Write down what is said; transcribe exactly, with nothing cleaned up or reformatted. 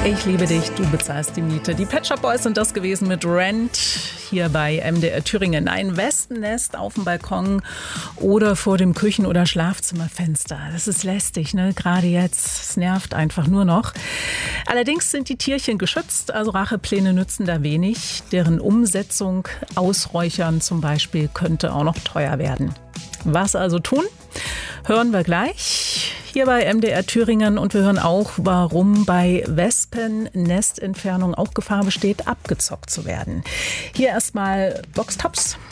Ich liebe dich, du bezahlst die Miete. Die Pet Shop Boys sind das gewesen mit Rent hier bei M D R Thüringen. Ein Wespennest auf dem Balkon oder vor dem Küchen- oder Schlafzimmerfenster. Das ist lästig, ne? Gerade jetzt. Es nervt einfach nur noch. Allerdings sind die Tierchen geschützt, also Rachepläne nützen da wenig. Deren Umsetzung, Ausräuchern zum Beispiel, könnte auch noch teuer werden. Was also tun? Hören wir gleich hier bei M D R Thüringen, und wir hören auch, warum bei Wespen-Nestentfernung auch Gefahr besteht, abgezockt zu werden. Hier erstmal Box Tops.